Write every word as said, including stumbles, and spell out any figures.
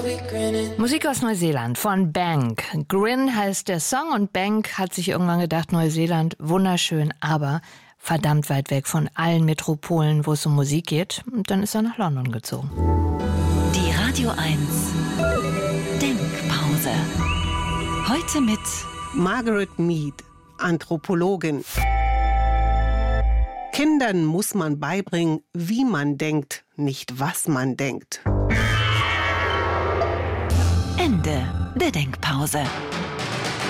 Musik aus Neuseeland von Bank. Grin heißt der Song und Bank hat sich irgendwann gedacht, Neuseeland, wunderschön, aber verdammt weit weg von allen Metropolen, wo es um Musik geht. Und dann ist er nach London gezogen. Die Radio eins Denkpause. Heute mit Margaret Mead, Anthropologin. Kindern muss man beibringen, wie man denkt, nicht was man denkt. Ende der Denkpause.